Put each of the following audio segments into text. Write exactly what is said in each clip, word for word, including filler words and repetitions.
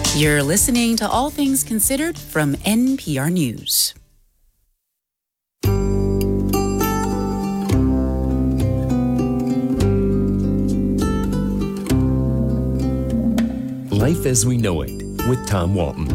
You're listening to All Things Considered from N P R News. Life as We Know It with Tom Walton.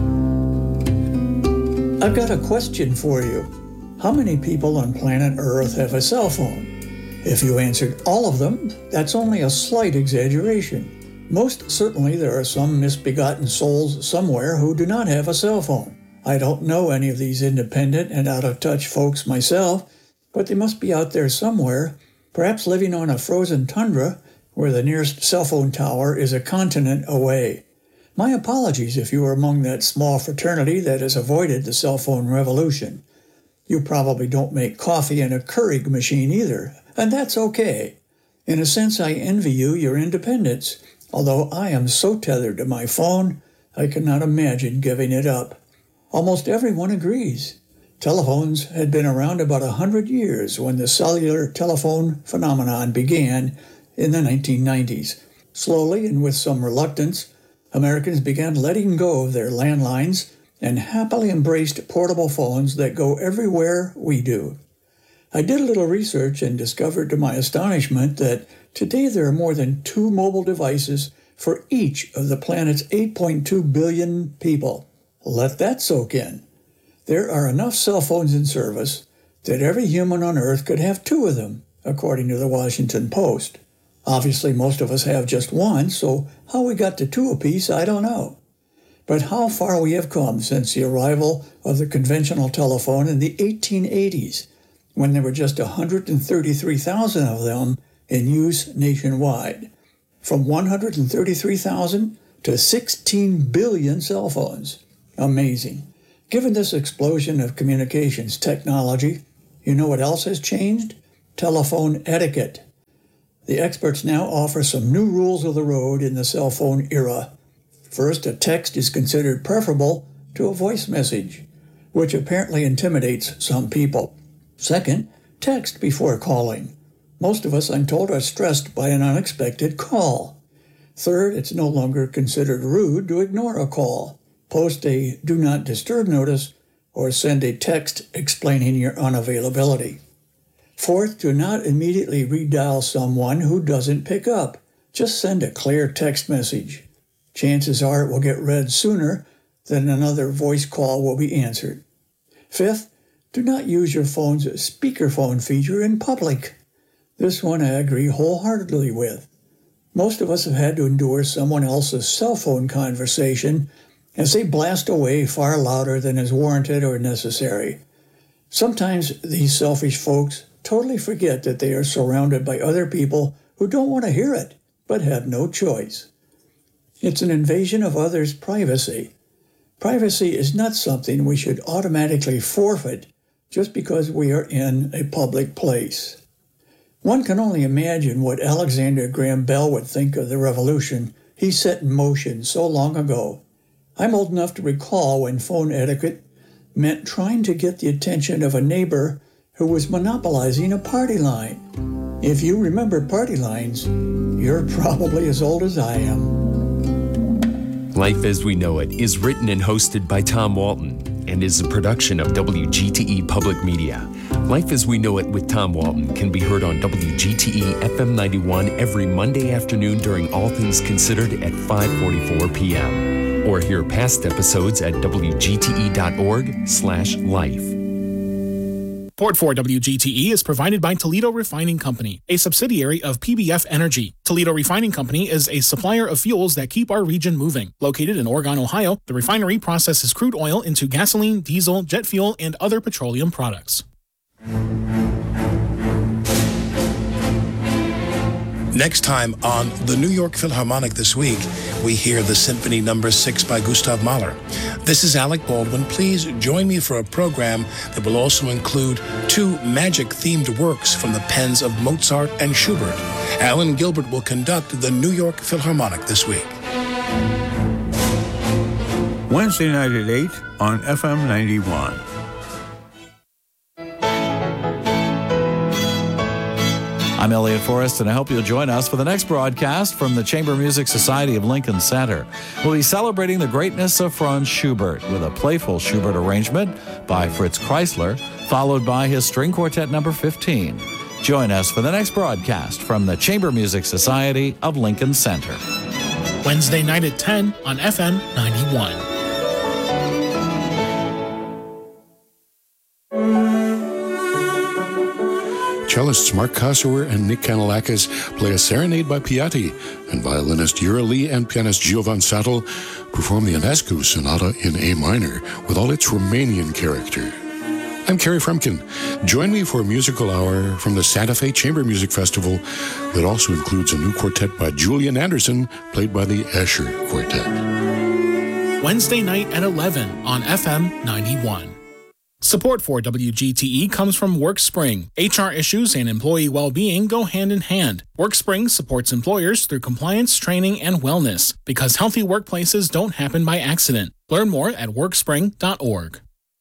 I've got a question for you. How many people on planet Earth have a cell phone? If you answered all of them, that's only a slight exaggeration. Most certainly there are some misbegotten souls somewhere who do not have a cell phone. I don't know any of these independent and out-of-touch folks myself, but they must be out there somewhere, perhaps living on a frozen tundra where the nearest cell phone tower is a continent away. My apologies if you are among that small fraternity that has avoided the cell phone revolution. You probably don't make coffee in a Keurig machine either, and that's okay. In a sense, I envy you your independence, although I am so tethered to my phone, I cannot imagine giving it up. Almost everyone agrees. Telephones had been around about a hundred years when the cellular telephone phenomenon began in the nineteen nineties. Slowly and with some reluctance, Americans began letting go of their landlines and happily embraced portable phones that go everywhere we do. I did a little research and discovered to my astonishment that today there are more than two mobile devices for each of the planet's eight point two billion people. Let that soak in. There are enough cell phones in service that every human on Earth could have two of them, according to the Washington Post. Obviously, most of us have just one, so how we got to two apiece, I don't know. But how far we have come since the arrival of the conventional telephone in the eighteen eighties, when there were just one hundred thirty-three thousand of them in use nationwide. From one hundred thirty-three thousand to sixteen billion cell phones. Amazing. Given this explosion of communications technology, you know what else has changed? Telephone etiquette. The experts now offer some new rules of the road in the cell phone era. First, a text is considered preferable to a voice message, which apparently intimidates some people. Second, text before calling. Most of us, I'm told, are stressed by an unexpected call. Third, it's no longer considered rude to ignore a call. Post a do not disturb notice or send a text explaining your unavailability. Fourth, do not immediately redial someone who doesn't pick up. Just send a clear text message. Chances are it will get read sooner than another voice call will be answered. Fifth, do not use your phone's speakerphone feature in public. This one I agree wholeheartedly with. Most of us have had to endure someone else's cell phone conversation as they blast away far louder than is warranted or necessary. Sometimes these selfish folks totally forget that they are surrounded by other people who don't want to hear it, but have no choice. It's an invasion of others' privacy. Privacy is not something we should automatically forfeit just because we are in a public place. One can only imagine what Alexander Graham Bell would think of the revolution he set in motion so long ago. I'm old enough to recall when phone etiquette meant trying to get the attention of a neighbor who was monopolizing a party line. If you remember party lines, you're probably as old as I am. Life as We Know It is written and hosted by Tom Walton and is a production of W G T E Public Media. Life as We Know It with Tom Walton can be heard on W G T E F M ninety-one every Monday afternoon during All Things Considered at five forty-four p.m. Or hear past episodes at W G T E dot org slash life. Support for W G T E is provided by Toledo Refining Company, a subsidiary of P B F Energy. Toledo Refining Company is a supplier of fuels that keep our region moving. Located in Oregon, Ohio, the refinery processes crude oil into gasoline, diesel, jet fuel, and other petroleum products. Next time on the New York Philharmonic This Week, we hear the Symphony Number six by Gustav Mahler. This is Alec Baldwin. Please join me for a program that will also include two magic-themed works from the pens of Mozart and Schubert. Alan Gilbert will conduct the New York Philharmonic This Week. Wednesday night at eight on F M ninety-one. I'm Elliot Forrest, and I hope you'll join us for the next broadcast from the Chamber Music Society of Lincoln Center. We'll be celebrating the greatness of Franz Schubert with a playful Schubert arrangement by Fritz Kreisler, followed by his string quartet number fifteen. Join us for the next broadcast from the Chamber Music Society of Lincoln Center. Wednesday night at ten on F M ninety-one. Cellists Mark Kossower and Nick Kanellakis play a serenade by Piatti, and violinist Yura Lee and pianist Giovan Sattel perform the Ionescu Sonata in A minor with all its Romanian character. I'm Kerry Frumkin. Join me for a musical hour from the Santa Fe Chamber Music Festival that also includes a new quartet by Julian Anderson, played by the Escher Quartet. Wednesday night at eleven on F M ninety-one. Support for W G T E comes from WorkSpring. H R issues and employee well-being go hand in hand. WorkSpring supports employers through compliance, training, and wellness, because healthy workplaces don't happen by accident. Learn more at work spring dot org.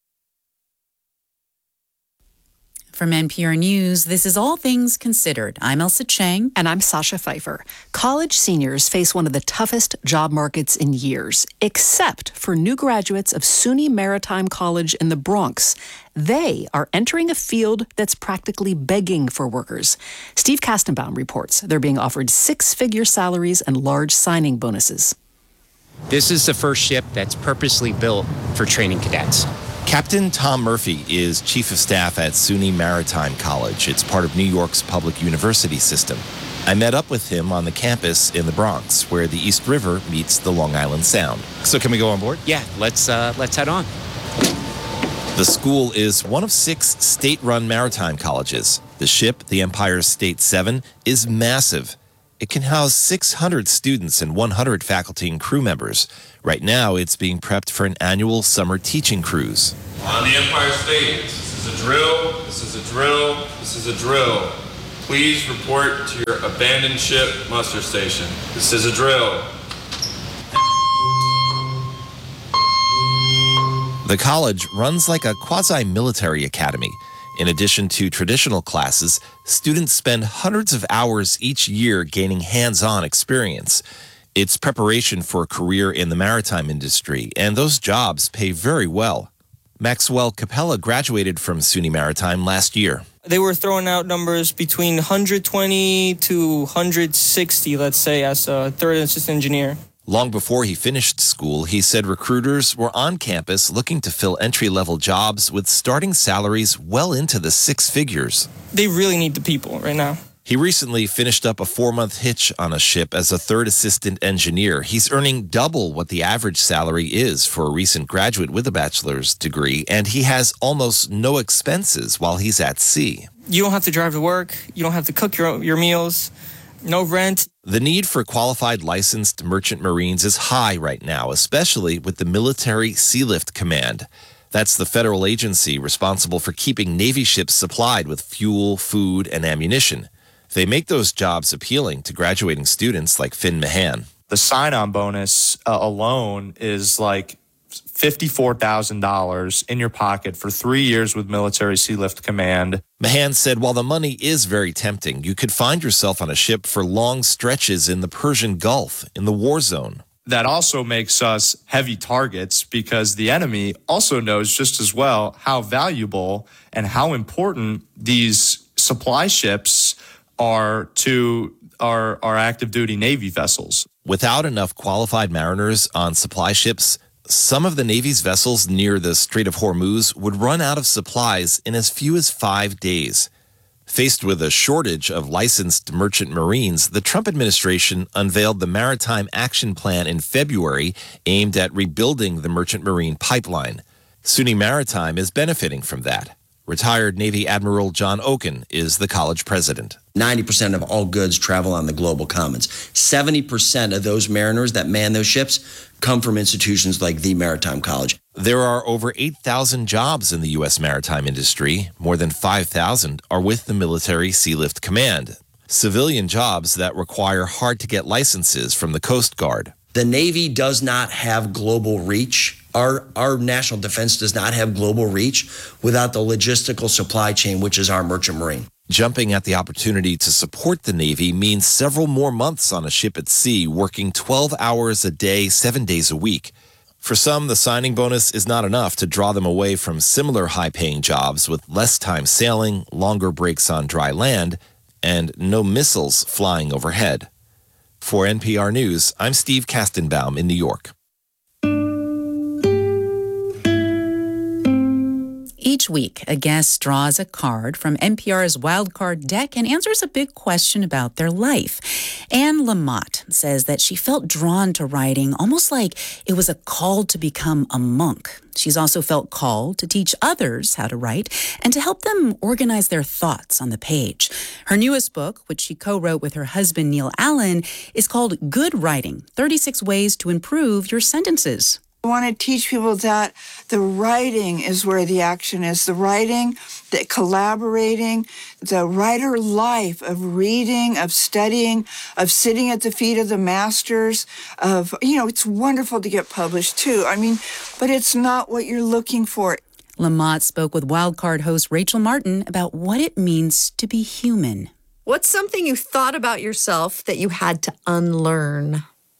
From N P R News, this is All Things Considered. I'm Elsa Chang. And I'm Sasha Pfeiffer. College seniors face one of the toughest job markets in years, except for new graduates of SUNY Maritime College in the Bronx. They are entering a field that's practically begging for workers. Steve Kastenbaum reports they're being offered six-figure salaries and large signing bonuses. This is the first ship that's purposely built for training cadets. Captain Tom Murphy is Chief of Staff at SUNY Maritime College. It's part of New York's public university system. I met up with him on the campus in the Bronx, where the East River meets the Long Island Sound. So can we go on board? Yeah, let's uh, let's head on. The school is one of six state-run maritime colleges. The ship, the Empire State seven, is massive. It can house six hundred students and one hundred faculty and crew members. Right now, it's being prepped for an annual summer teaching cruise. On the Empire State, this is a drill, this is a drill, this is a drill. Please report to your abandoned ship muster station. This is a drill. The college runs like a quasi-military academy. In addition to traditional classes, students spend hundreds of hours each year gaining hands-on experience. It's preparation for a career in the maritime industry, and those jobs pay very well. Maxwell Capella graduated from SUNY Maritime last year. They were throwing out numbers between one hundred twenty to one hundred sixty, let's say, as a third assistant engineer. Long before he finished school, he said recruiters were on campus looking to fill entry-level jobs with starting salaries well into the six figures. They really need the people right now. He recently finished up a four-month hitch on a ship as a third assistant engineer. He's earning double what the average salary is for a recent graduate with a bachelor's degree, and he has almost no expenses while he's at sea. You don't have to drive to work. You don't have to cook your, your meals. No rent. The need for qualified licensed merchant marines is high right now, especially with the Military Sealift Command. That's the federal agency responsible for keeping Navy ships supplied with fuel, food, and ammunition. They make those jobs appealing to graduating students like Finn Mahan. The sign-on bonus uh, alone is like fifty-four thousand dollars in your pocket for three years with Military Sealift Command. Mahan said while the money is very tempting, you could find yourself on a ship for long stretches in the Persian Gulf, in the war zone. That also makes us heavy targets because the enemy also knows just as well how valuable and how important these supply ships are to our, our active duty Navy vessels. Without enough qualified mariners on supply ships, some of the Navy's vessels near the Strait of Hormuz would run out of supplies in as few as five days. Faced with a shortage of licensed merchant marines, the Trump administration unveiled the Maritime Action Plan in February, aimed at rebuilding the merchant marine pipeline. SUNY Maritime is benefiting from that. Retired Navy Admiral John Oken is the college president. ninety percent of all goods travel on the global commons. seventy percent of those mariners that man those ships come from institutions like the Maritime College. There are over eight thousand jobs in the U S maritime industry. More than five thousand are with the Military Sealift Command, civilian jobs that require hard-to-get licenses from the Coast Guard. The Navy does not have global reach. Our, our national defense does not have global reach without the logistical supply chain, which is our merchant marine. Jumping at the opportunity to support the Navy means several more months on a ship at sea, working twelve hours a day, seven days a week. For some, the signing bonus is not enough to draw them away from similar high-paying jobs with less time sailing, longer breaks on dry land, and no missiles flying overhead. For N P R News, I'm Steve Kastenbaum in New York. Each week, a guest draws a card from N P R's Wildcard deck and answers a big question about their life. Anne Lamott says that she felt drawn to writing almost like it was a call to become a monk. She's also felt called to teach others how to write and to help them organize their thoughts on the page. Her newest book, which she co-wrote with her husband Neil Allen, is called Good Writing, thirty-six Ways to Improve Your Sentences. I want to teach people that the writing is where the action is. The writing, the collaborating, the writer life of reading, of studying, of sitting at the feet of the masters, of, you know, it's wonderful to get published too. I mean, but it's not what you're looking for. Lamott spoke with Wildcard host Rachel Martin about what it means to be human. What's something you thought about yourself that you had to unlearn?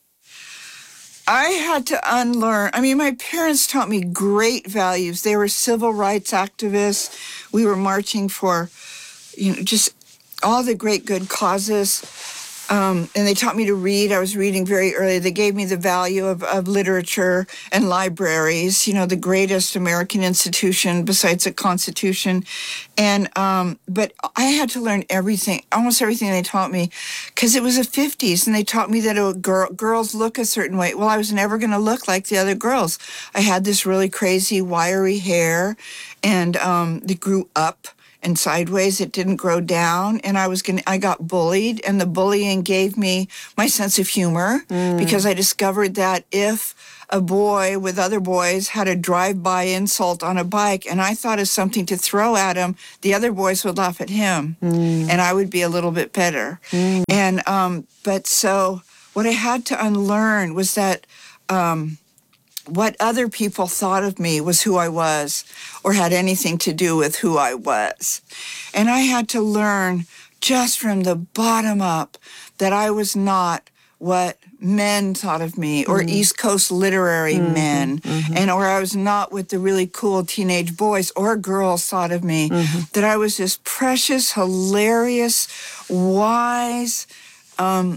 I had to unlearn. I mean, my parents taught me great values. They were civil rights activists. We were marching for, you know, just all the great good causes. Um, and they taught me to read. I was reading very early. They gave me the value of, of literature and libraries, you know, the greatest American institution besides the Constitution. And, um, but I had to learn everything, almost everything they taught me, because it was the fifties, and they taught me that a girl, girls look a certain way. Well, I was never going to look like the other girls. I had this really crazy, wiry hair, and um, it grew up and sideways. It didn't grow down, and I was gonna. I got bullied, and the bullying gave me my sense of humor mm. because I discovered that if a boy with other boys had a drive-by insult on a bike, and I thought of something to throw at him, the other boys would laugh at him, mm. and I would be a little bit better. Mm. And um, but so what I had to unlearn was that. Um, What other people thought of me was who I was, or had anything to do with who I was. And I had to learn just from the bottom up that I was not what men thought of me, or mm. East Coast literary mm-hmm. men, mm-hmm. and or I was not what the really cool teenage boys or girls thought of me, mm-hmm. that I was this precious, hilarious, wise, um,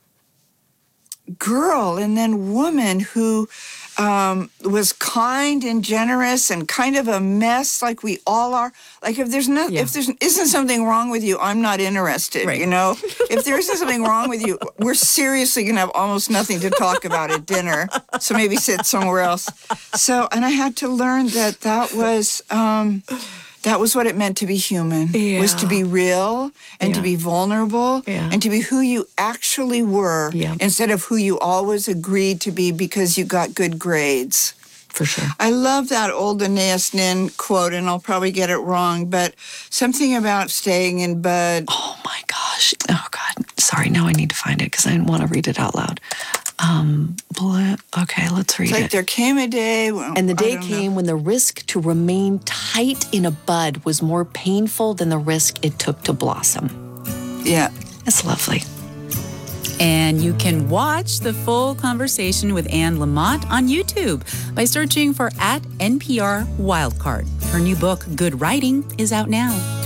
girl and then woman who um, was kind and generous and kind of a mess, like we all are. Like if there's no, yeah. if there isn't something wrong with you, I'm not interested. Right. You know, if there isn't something wrong with you, we're seriously gonna have almost nothing to talk about at dinner. So maybe sit somewhere else. So, and I had to learn that that was. Um, That was what it meant to be human, yeah. was to be real and yeah. to be vulnerable yeah. and to be who you actually were yeah. instead of who you always agreed to be because you got good grades. For sure. I love that old Anais Nin quote, and I'll probably get it wrong, but something about staying in bed. Oh, my gosh. Oh, God. Sorry, now I need to find it because I want to read it out loud. Um, okay, let's read it's like it. There came a day when, and the day came know. when the risk to remain tight in a bud was more painful than the risk it took to blossom. Yeah. It's lovely. And you can watch the full conversation with Anne Lamott on YouTube by searching for at N P R Wildcard. Her new book, Good Writing, is out now.